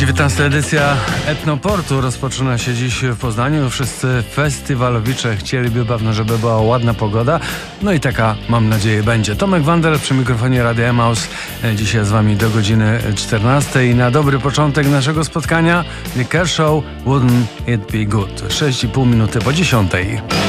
19. edycja Etnoportu rozpoczyna się dziś w Poznaniu. Wszyscy festiwalowicze chcieliby pewno, żeby była ładna pogoda. No i taka, mam nadzieję, będzie. Tomek Wander przy mikrofonie Radia Emaus. Dzisiaj z wami do godziny 14. I na dobry początek naszego spotkania The Kershaw Wouldn't It Be Good. 6,5 minuty po 10.